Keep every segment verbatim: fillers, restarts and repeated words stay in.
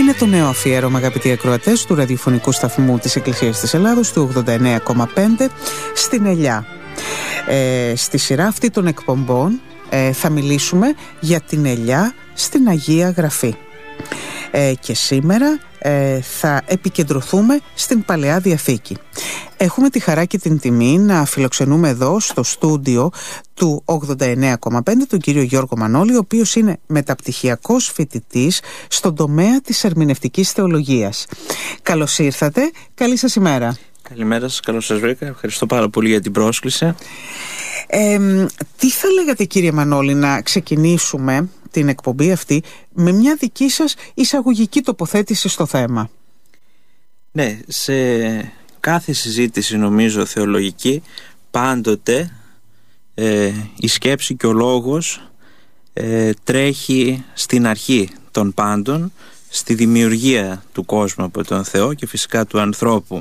Είναι το νέο αφιέρωμα, αγαπητοί ακροατές, του ραδιοφωνικού σταθμού της Εκκλησίας της Ελλάδος, του ογδόντα εννέα κόμμα πέντε, στην Ελιά. Ε, στη σειρά αυτή των εκπομπών ε, θα μιλήσουμε για την Ελιά στην Αγία Γραφή. Ε, και σήμερα ε, θα επικεντρωθούμε στην Παλαιά Διαθήκη. Έχουμε τη χαρά και την τιμή να φιλοξενούμε εδώ στο στούντιο του ογδόντα εννέα κόμμα πέντε τον κύριο Γιώργο Μανώλη, ο οποίος είναι μεταπτυχιακός φοιτητής στον τομέα της ερμηνευτικής θεολογίας. Καλώς ήρθατε, καλή σας ημέρα. Καλημέρα σας, καλώς σας βρήκα. Ευχαριστώ πάρα πολύ για την πρόσκληση. Ε, τι θα λέγατε, κύριε Μανώλη, να ξεκινήσουμε την εκπομπή αυτή με μια δική σας εισαγωγική τοποθέτηση στο θέμα? Ναι, σε κάθε συζήτηση, νομίζω, θεολογική, πάντοτε ε, η σκέψη και ο λόγος ε, τρέχει στην αρχή των πάντων, στη δημιουργία του κόσμου από τον Θεό και φυσικά του ανθρώπου.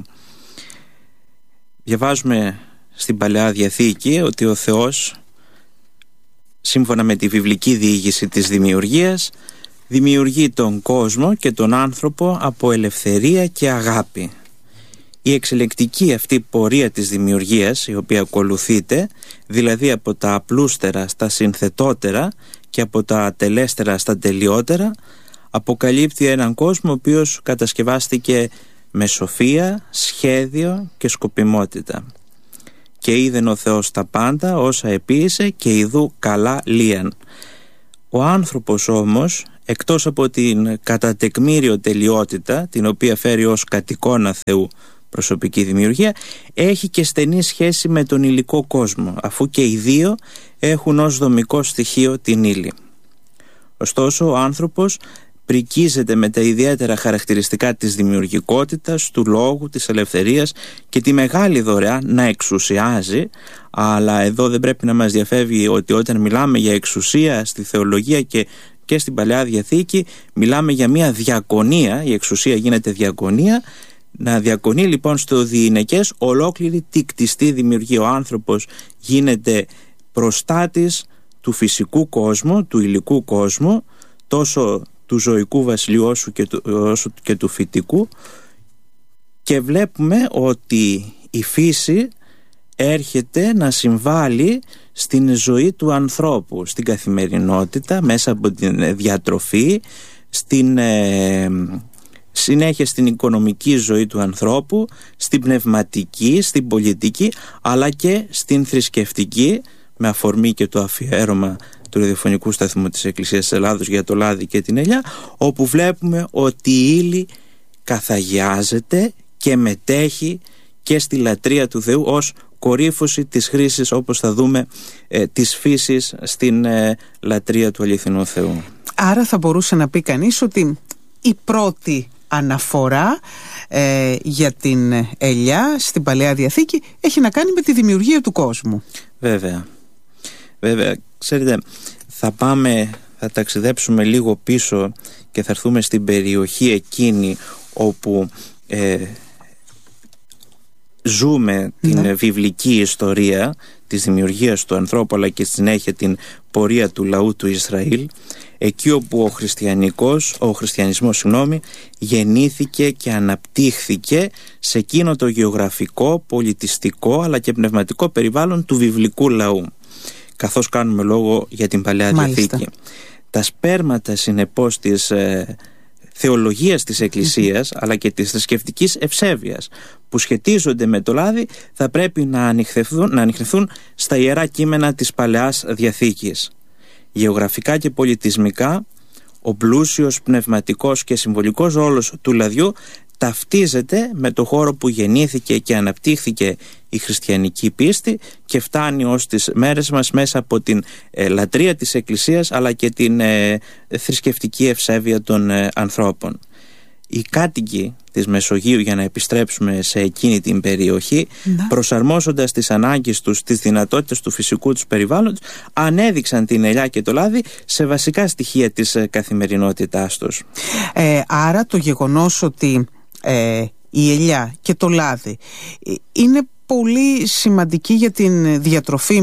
Διαβάζουμε στην Παλαιά Διαθήκη ότι ο Θεός, σύμφωνα με τη βιβλική διήγηση της δημιουργίας, δημιουργεί τον κόσμο και τον άνθρωπο από ελευθερία και αγάπη. Η εξελεκτική αυτή πορεία της δημιουργίας, η οποία ακολουθείται, δηλαδή από τα απλούστερα στα συνθετότερα και από τα ατελέστερα στα τελειότερα, αποκαλύπτει έναν κόσμο ο οποίος κατασκευάστηκε με σοφία, σχέδιο και σκοπιμότητα. Και είδεν ο Θεός τα πάντα όσα επίησε και ιδού καλά λίαν. Ο άνθρωπος όμως, εκτός από την κατά τεκμήριο τελειότητα, την οποία φέρει ως κατ' εικόνα Θεού προσωπική δημιουργία, έχει και στενή σχέση με τον υλικό κόσμο, αφού και οι δύο έχουν ως δομικό στοιχείο την ύλη. Ωστόσο, ο άνθρωπος πρικίζεται με τα ιδιαίτερα χαρακτηριστικά της δημιουργικότητας, του λόγου, της ελευθερίας και τη μεγάλη δωρεά να εξουσιάζει. Αλλά εδώ δεν πρέπει να μας διαφεύγει ότι όταν μιλάμε για εξουσία στη θεολογία και, και στην Παλαιά Διαθήκη, μιλάμε για μια διακονία. Η εξουσία γίνεται διακονία. Να διακονεί λοιπόν στο διηνεκές ολόκληρη τη κτιστή δημιουργία. Ο άνθρωπος γίνεται προστάτης του φυσικού κόσμου, του υλικού κόσμου, τόσο του ζωικού βασιλείου όσο και του, όσο και του φυτικού, και βλέπουμε ότι η φύση έρχεται να συμβάλλει στην ζωή του ανθρώπου, στην καθημερινότητα, μέσα από την διατροφή, στην ε, συνέχεια στην οικονομική ζωή του ανθρώπου, στην πνευματική, στην πολιτική, αλλά και στην θρησκευτική, με αφορμή και το αφιέρωμα του ραδιοφωνικού σταθμού της Εκκλησίας της Ελλάδος για το λάδι και την ελιά, όπου βλέπουμε ότι η ύλη καθαγιάζεται και μετέχει και στη λατρεία του Θεού ως κορύφωση της χρήσης, όπως θα δούμε, ε, της φύσης στην ε, λατρεία του αληθινού Θεού. Άρα θα μπορούσε να πει κανείς ότι η πρώτη αναφορά ε, για την ελιά στην Παλαιά Διαθήκη έχει να κάνει με τη δημιουργία του κόσμου. Βέβαια. Βέβαια, ξέρετε, θα πάμε, θα ταξιδέψουμε λίγο πίσω και θα έρθουμε στην περιοχή εκείνη όπου ε, ζούμε την ναι. βιβλική ιστορία της δημιουργίας του ανθρώπου, αλλά και στη συνέχεια την πορεία του λαού του Ισραήλ, εκεί όπου ο χριστιανικός, ο χριστιανισμός συγγνώμη, γεννήθηκε και αναπτύχθηκε σε εκείνο το γεωγραφικό, πολιτιστικό αλλά και πνευματικό περιβάλλον του βιβλικού λαού, καθώς κάνουμε λόγο για την Παλαιά Διαθήκη. Τα σπέρματα συνεπώς της ε, θεολογίας της Εκκλησίας mm-hmm. αλλά και της θρησκευτικής ευσέβειας που σχετίζονται με το λάδι θα πρέπει να ανιχνευθούν, να ανιχνευθούν στα ιερά κείμενα της Παλαιάς Διαθήκης. Γεωγραφικά και πολιτισμικά, ο πλούσιος πνευματικός και συμβολικός ρόλος του λαδιού ταυτίζεται με το χώρο που γεννήθηκε και αναπτύχθηκε η χριστιανική πίστη και φτάνει ως τις μέρες μας μέσα από την ε, λατρεία της Εκκλησίας αλλά και την ε, θρησκευτική ευσέβεια των ε, ανθρώπων. Οι κάτοικοι της Μεσογείου, για να επιστρέψουμε σε εκείνη την περιοχή, να. προσαρμόζοντας τις ανάγκες τους, τις δυνατότητες του φυσικού τους περιβάλλοντος, ανέδειξαν την ελιά και το λάδι σε βασικά στοιχεία της ε, καθημερινότητάς τους. Ε, άρα το γεγονός ότι ε, η ελιά και το λάδι είναι πολύ σημαντική για την διατροφή μας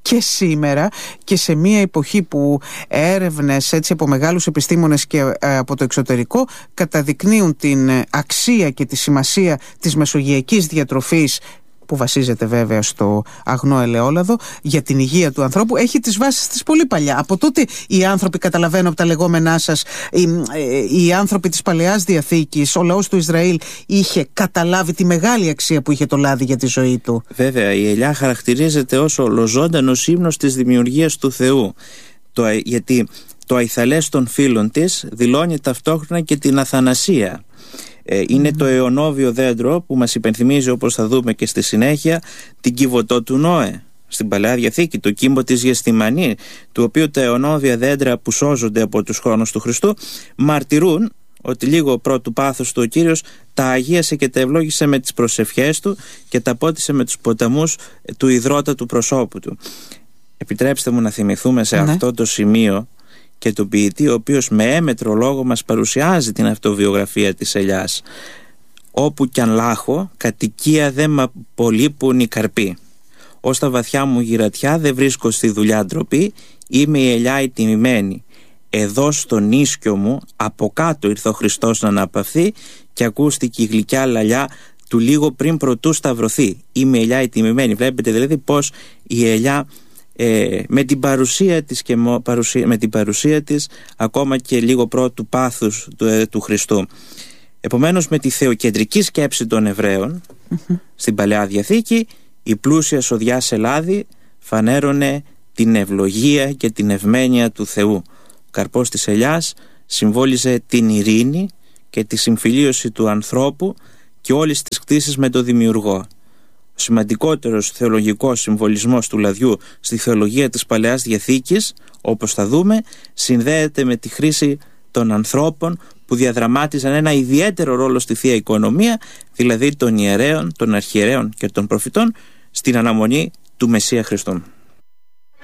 και σήμερα, και σε μια εποχή που έρευνες έτσι από μεγάλους επιστήμονες και ε, από το εξωτερικό καταδεικνύουν την αξία και τη σημασία της μεσογειακής διατροφής, που βασίζεται βέβαια στο αγνό ελαιόλαδο, για την υγεία του ανθρώπου, έχει τις βάσεις της πολύ παλιά. Από τότε οι άνθρωποι, καταλαβαίνω από τα λεγόμενά σας, οι, οι άνθρωποι της Παλαιάς Διαθήκης, ο λαός του Ισραήλ είχε καταλάβει τη μεγάλη αξία που είχε το λάδι για τη ζωή του. Βέβαια, η ελιά χαρακτηρίζεται ως ολοζώντανος ύμνος της δημιουργίας του Θεού. Το, γιατί το αϊθαλές των φύλων της δηλώνει ταυτόχρονα και την αθανασία. Είναι mm-hmm. το αιωνόβιο δέντρο που μας υπενθυμίζει, όπως θα δούμε και στη συνέχεια, την Κιβωτό του Νόε στην Παλαιά Διαθήκη, το κύμπο της Γεστημανή, του οποίου τα αιωνόβια δέντρα που σώζονται από τους χρόνους του Χριστού μαρτυρούν ότι λίγο πρώτου πάθους του ο Κύριος τα αγίασε και τα ευλόγησε με τις προσευχές του και τα πότισε με τους ποταμούς του ιδρώτα του προσώπου του. Επιτρέψτε μου να θυμηθούμε σε ναι. αυτό το σημείο και τον ποιητή, ο οποίος με έμετρο λόγο μας παρουσιάζει την αυτοβιογραφία της ελιάς. «Όπου κι αν λάχω, κατοικία δε μ' απολείπουν οι καρποί. Ως τα βαθιά μου γυρατιά δεν βρίσκω στη δουλειά ντροπή, είμαι η ελιά η τιμημένη. Εδώ στον ίσκιο μου από κάτω ήρθε ο Χριστός να αναπαυθεί και ακούστηκε η γλυκιά λαλιά του λίγο πριν προτού σταυρωθεί. Είμαι η ελιά η τιμημένη». Βλέπετε δηλαδή πως η ελιά Ε, με την παρουσία της και παρουσία, με την παρουσία της ακόμα και λίγο πρώτου πάθους του, ε, του Χριστού. Επομένως, με τη θεοκεντρική σκέψη των Εβραίων mm-hmm. στην Παλαιά Διαθήκη, η πλούσια σοδιά σε λάδι φανέρωνε την ευλογία και την ευμένεια του Θεού. Ο καρπός της ελιάς συμβόλιζε την ειρήνη και τη συμφιλίωση του ανθρώπου και όλης της κτήσης με τον Δημιουργό. Ο σημαντικότερος θεολογικός συμβολισμός του λαδιού στη θεολογία της Παλαιάς Διαθήκης, όπως θα δούμε, συνδέεται με τη χρήση των ανθρώπων που διαδραμάτιζαν ένα ιδιαίτερο ρόλο στη Θεία Οικονομία, δηλαδή των ιερέων, των αρχιερέων και των προφητών, στην αναμονή του Μεσσία Χριστού.